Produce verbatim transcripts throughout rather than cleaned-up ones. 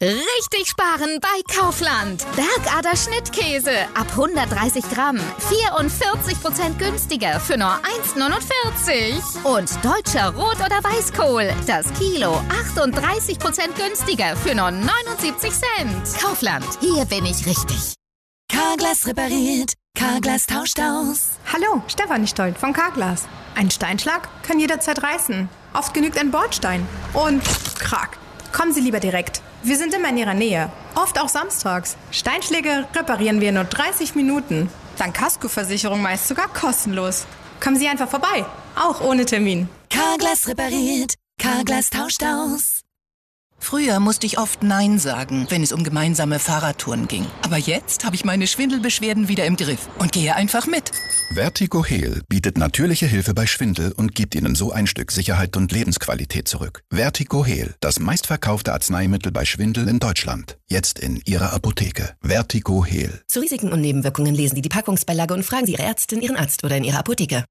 Richtig sparen bei Kaufland. Bergader Schnittkäse ab hundertdreißig Gramm. vierundvierzig Prozent günstiger für nur eins Komma neunundvierzig. Und deutscher Rot- oder Weißkohl. Das Kilo achtunddreißig Prozent günstiger für nur neunundsiebzig Cent. Kaufland, hier bin ich richtig. Carglass repariert, Carglass tauscht aus. Hallo, Stefanie Stolt von Carglass. Ein Steinschlag kann jederzeit reißen. Oft genügt ein Bordstein. Und krack. Kommen Sie lieber direkt. Wir sind immer in Ihrer Nähe. Oft auch samstags. Steinschläge reparieren wir in nur dreißig Minuten. Dank Kaskoversicherung meist sogar kostenlos. Kommen Sie einfach vorbei. Auch ohne Termin. Carglass repariert, Carglass tauscht aus. Früher musste ich oft Nein sagen, wenn es um gemeinsame Fahrradtouren ging. Aber jetzt habe ich meine Schwindelbeschwerden wieder im Griff und gehe einfach mit. Vertigo Heal bietet natürliche Hilfe bei Schwindel und gibt Ihnen so ein Stück Sicherheit und Lebensqualität zurück. Vertigo Heal, das meistverkaufte Arzneimittel bei Schwindel in Deutschland. Jetzt in Ihrer Apotheke. Vertigo Heal. Zu Risiken und Nebenwirkungen lesen Sie die Packungsbeilage und fragen Sie Ihre Ärztin, Ihren Arzt oder in Ihrer Apotheke.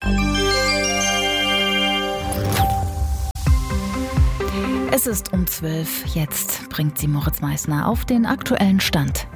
Es ist um zwölf. Jetzt bringt sie Moritz Meissner auf den aktuellen Stand.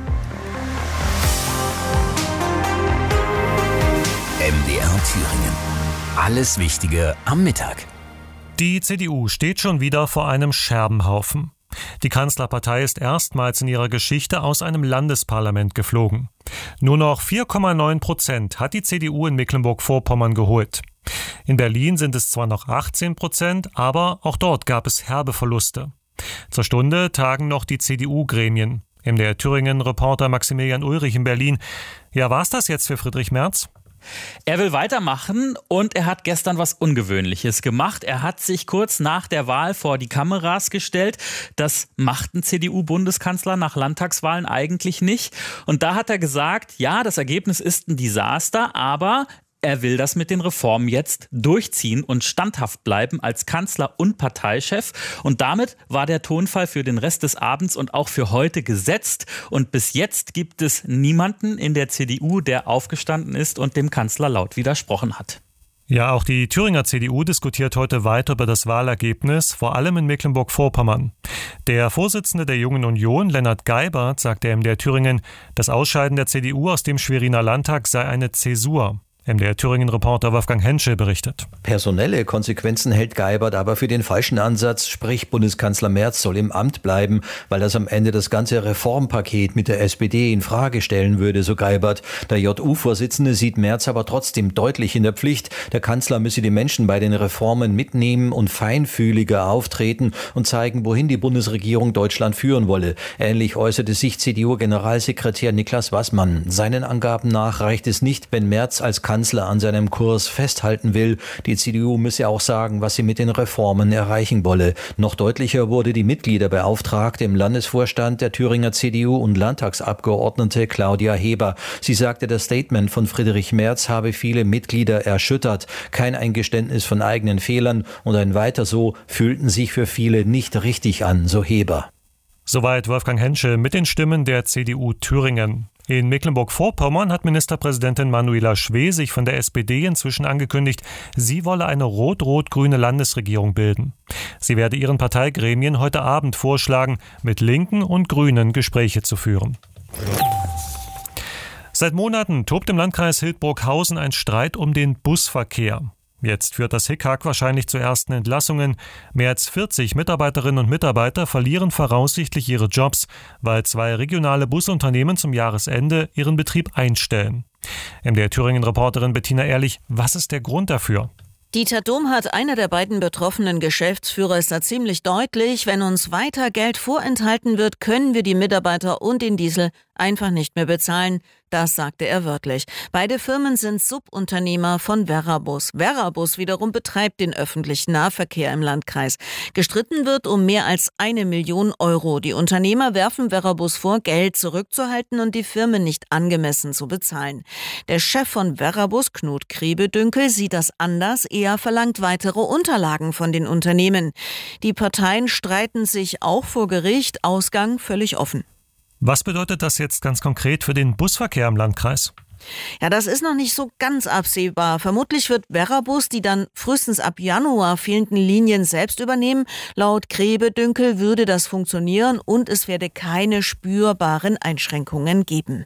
M D R Thüringen. Alles Wichtige am Mittag. Die C D U steht schon wieder vor einem Scherbenhaufen. Die Kanzlerpartei ist erstmals in ihrer Geschichte aus einem Landesparlament geflogen. Nur noch vier Komma neun Prozent hat die C D U in Mecklenburg-Vorpommern geholt. In Berlin sind es zwar noch achtzehn Prozent, aber auch dort gab es herbe Verluste. Zur Stunde tagen noch die C D U-Gremien. M D R Thüringen-Reporter Maximilian Ulrich in Berlin. Ja, war's das jetzt für Friedrich Merz? Er will weitermachen und er hat gestern was Ungewöhnliches gemacht. Er hat sich kurz nach der Wahl vor die Kameras gestellt. Das macht ein C D U-Bundeskanzler nach Landtagswahlen eigentlich nicht. Und da hat er gesagt, ja, das Ergebnis ist ein Desaster, aber er will das mit den Reformen jetzt durchziehen und standhaft bleiben als Kanzler und Parteichef. Und damit war der Tonfall für den Rest des Abends und auch für heute gesetzt. Und bis jetzt gibt es niemanden in der C D U, der aufgestanden ist und dem Kanzler laut widersprochen hat. Ja, auch die Thüringer C D U diskutiert heute weiter über das Wahlergebnis, vor allem in Mecklenburg-Vorpommern. Der Vorsitzende der Jungen Union, Lennart Geibert, sagte M D R Thüringen, das Ausscheiden der C D U aus dem Schweriner Landtag sei eine Zäsur. M D R Thüringen-Reporter Wolfgang Henschel berichtet. Personelle Konsequenzen hält Geibert aber für den falschen Ansatz, sprich Bundeskanzler Merz soll im Amt bleiben, weil das am Ende das ganze Reformpaket mit der S P D in Frage stellen würde, so Geibert. Der J U-Vorsitzende sieht Merz aber trotzdem deutlich in der Pflicht. Der Kanzler müsse die Menschen bei den Reformen mitnehmen und feinfühliger auftreten und zeigen, wohin die Bundesregierung Deutschland führen wolle. Ähnlich äußerte sich C D U-Generalsekretär Niklas Wassmann. Seinen Angaben nach reicht es nicht, wenn Merz als Kanzler Kanzler an seinem Kurs festhalten will. Die C D U müsse auch sagen, was sie mit den Reformen erreichen wolle. Noch deutlicher wurde die Mitgliederbeauftragte im Landesvorstand der Thüringer C D U und Landtagsabgeordnete Claudia Heber. Sie sagte, das Statement von Friedrich Merz habe viele Mitglieder erschüttert. Kein Eingeständnis von eigenen Fehlern und ein Weiter so fühlten sich für viele nicht richtig an, so Heber. Soweit Wolfgang Henschel mit den Stimmen der C D U Thüringen. In Mecklenburg-Vorpommern hat Ministerpräsidentin Manuela Schwesig von der S P D inzwischen angekündigt, sie wolle eine rot-rot-grüne Landesregierung bilden. Sie werde ihren Parteigremien heute Abend vorschlagen, mit Linken und Grünen Gespräche zu führen. Seit Monaten tobt im Landkreis Hildburghausen ein Streit um den Busverkehr. Jetzt führt das Hickhack wahrscheinlich zu ersten Entlassungen. Mehr als vierzig Mitarbeiterinnen und Mitarbeiter verlieren voraussichtlich ihre Jobs, weil zwei regionale Busunternehmen zum Jahresende ihren Betrieb einstellen. M D R Thüringen-Reporterin Bettina Ehrlich, was ist der Grund dafür? Dieter Domhardt, einer der beiden betroffenen Geschäftsführer, ist da ziemlich deutlich. Wenn uns weiter Geld vorenthalten wird, können wir die Mitarbeiter und den Diesel einfach nicht mehr bezahlen. Das sagte er wörtlich. Beide Firmen sind Subunternehmer von Verrabus. Verrabus wiederum betreibt den öffentlichen Nahverkehr im Landkreis. Gestritten wird um mehr als eine Million Euro. Die Unternehmer werfen Verrabus vor, Geld zurückzuhalten und die Firmen nicht angemessen zu bezahlen. Der Chef von Verrabus, Knut Krebedünkel, sieht das anders. Er verlangt weitere Unterlagen von den Unternehmen. Die Parteien streiten sich auch vor Gericht. Ausgang völlig offen. Was bedeutet das jetzt ganz konkret für den Busverkehr im Landkreis? Ja, das ist noch nicht so ganz absehbar. Vermutlich wird Verrabus die dann frühestens ab Januar fehlenden Linien selbst übernehmen. Laut Grebe-Dünkel würde das funktionieren und es werde keine spürbaren Einschränkungen geben.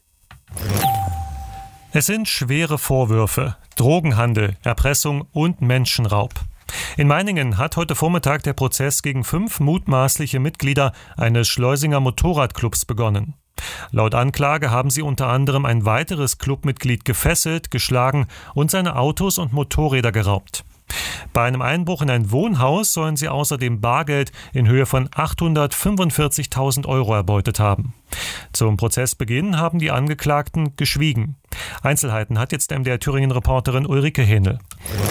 Es sind schwere Vorwürfe: Drogenhandel, Erpressung und Menschenraub. In Meiningen hat heute Vormittag der Prozess gegen fünf mutmaßliche Mitglieder eines Schleusinger Motorradclubs begonnen. Laut Anklage haben sie unter anderem ein weiteres Clubmitglied gefesselt, geschlagen und seine Autos und Motorräder geraubt. Bei einem Einbruch in ein Wohnhaus sollen sie außerdem Bargeld in Höhe von achthundertfünfundvierzigtausend Euro erbeutet haben. Zum Prozessbeginn haben die Angeklagten geschwiegen. Einzelheiten hat jetzt M D R Thüringen-Reporterin Ulrike Hähnel.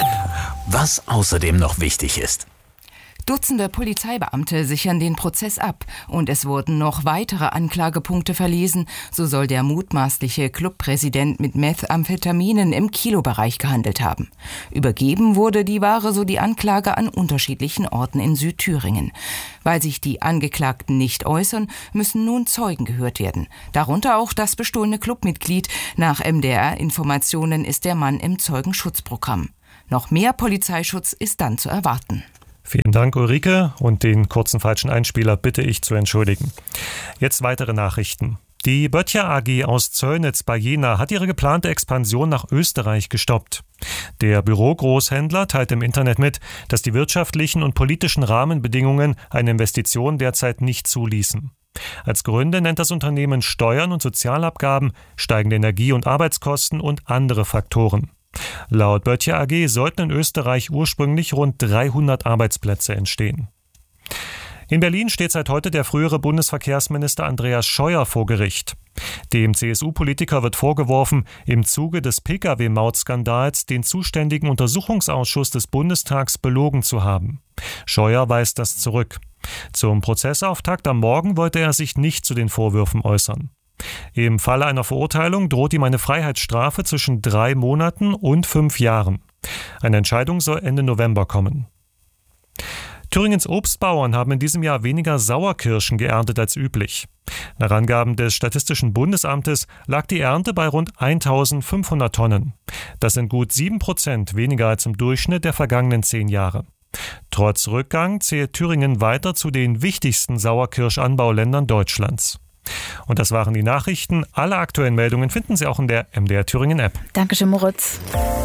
Was außerdem noch wichtig ist: Dutzende Polizeibeamte sichern den Prozess ab und es wurden noch weitere Anklagepunkte verlesen. So soll der mutmaßliche Clubpräsident mit Methamphetaminen im Kilobereich gehandelt haben. Übergeben wurde die Ware, so die Anklage, an unterschiedlichen Orten in Südthüringen. Weil sich die Angeklagten nicht äußern, müssen nun Zeugen gehört werden. Darunter auch das bestohlene Clubmitglied. Nach M D R-Informationen ist der Mann im Zeugenschutzprogramm. Noch mehr Polizeischutz ist dann zu erwarten. Vielen Dank, Ulrike, und den kurzen falschen Einspieler bitte ich zu entschuldigen. Jetzt weitere Nachrichten. Die Böttcher A G aus Zöllnitz bei Jena hat ihre geplante Expansion nach Österreich gestoppt. Der Bürogroßhändler teilt im Internet mit, dass die wirtschaftlichen und politischen Rahmenbedingungen eine Investition derzeit nicht zuließen. Als Gründe nennt das Unternehmen Steuern und Sozialabgaben, steigende Energie- und Arbeitskosten und andere Faktoren. Laut Böttcher A G sollten in Österreich ursprünglich rund dreihundert Arbeitsplätze entstehen. In Berlin steht seit heute der frühere Bundesverkehrsminister Andreas Scheuer vor Gericht. Dem C S U-Politiker wird vorgeworfen, im Zuge des Pkw-Maut-Skandals den zuständigen Untersuchungsausschuss des Bundestags belogen zu haben. Scheuer weist das zurück. Zum Prozessauftakt am Morgen wollte er sich nicht zu den Vorwürfen äußern. Im Falle einer Verurteilung droht ihm eine Freiheitsstrafe zwischen drei Monaten und fünf Jahren. Eine Entscheidung soll Ende November kommen. Thüringens Obstbauern haben in diesem Jahr weniger Sauerkirschen geerntet als üblich. Nach Angaben des Statistischen Bundesamtes lag die Ernte bei rund eintausendfünfhundert Tonnen. Das sind gut sieben Prozent weniger als im Durchschnitt der vergangenen zehn Jahre. Trotz Rückgang zählt Thüringen weiter zu den wichtigsten Sauerkirschanbauländern Deutschlands. Und das waren die Nachrichten. Alle aktuellen Meldungen finden Sie auch in der M D R Thüringen App. Dankeschön, Moritz.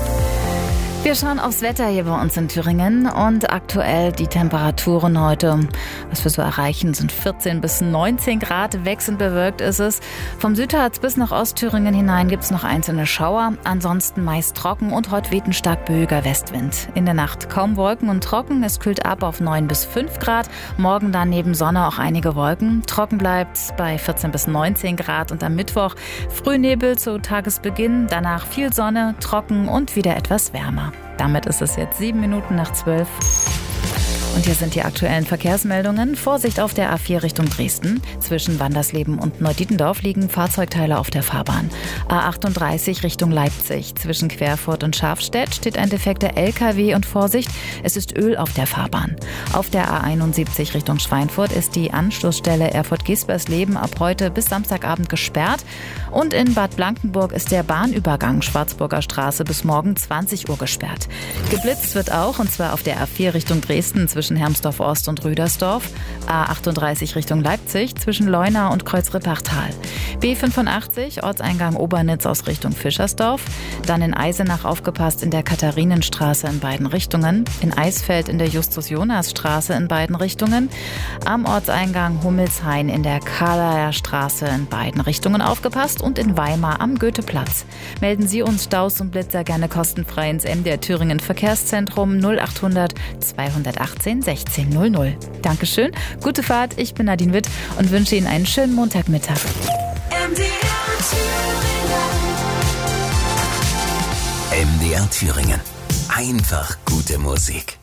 Wir schauen aufs Wetter hier bei uns in Thüringen und aktuell die Temperaturen heute, was wir so erreichen, sind vierzehn bis neunzehn Grad, wechselnd bewölkt ist es. Vom Südharz bis nach Ostthüringen hinein gibt es noch einzelne Schauer, ansonsten meist trocken und heute weht ein stark böiger Westwind. In der Nacht kaum Wolken und trocken, es kühlt ab auf neun bis fünf Grad, morgen dann neben Sonne auch einige Wolken. Trocken bleibt es bei vierzehn bis neunzehn Grad und am Mittwoch Frühnebel zu Tagesbeginn, danach viel Sonne, trocken und wieder etwas wärmer. Damit ist es jetzt sieben Minuten nach zwölf. Und hier sind die aktuellen Verkehrsmeldungen. Vorsicht auf der A vier Richtung Dresden. Zwischen Wandersleben und Neudietendorf liegen Fahrzeugteile auf der Fahrbahn. A achtunddreißig Richtung Leipzig. Zwischen Querfurt und Schafstedt steht ein defekter L K W und Vorsicht, es ist Öl auf der Fahrbahn. Auf der A einundsiebzig Richtung Schweinfurt ist die Anschlussstelle Erfurt-Gespersleben ab heute bis Samstagabend gesperrt. Und in Bad Blankenburg ist der Bahnübergang Schwarzburger Straße bis morgen zwanzig Uhr gesperrt. Geblitzt wird auch, und zwar auf der A vier Richtung Dresden zwischen Hermsdorf-Ost und Rüdersdorf, A achtunddreißig Richtung Leipzig zwischen Leuna und Kreuzrippachtal, B fünfundachtzig Ortseingang Obernitz aus Richtung Fischersdorf, dann in Eisenach aufgepasst in der Katharinenstraße in beiden Richtungen, in Eisfeld in der Justus-Jonas-Straße in beiden Richtungen, am Ortseingang Hummelshain in der Karlaer Straße in beiden Richtungen aufgepasst und in Weimar am Goetheplatz. Melden Sie uns Staus und Blitzer gerne kostenfrei ins M D R Thüringen Verkehrszentrum null achthundert zweihundertachtzehn sechzehn null null. Dankeschön, gute Fahrt, ich bin Nadine Witt und wünsche Ihnen einen schönen Montagmittag. M D R Thüringen. M D R Thüringen. Einfach gute Musik.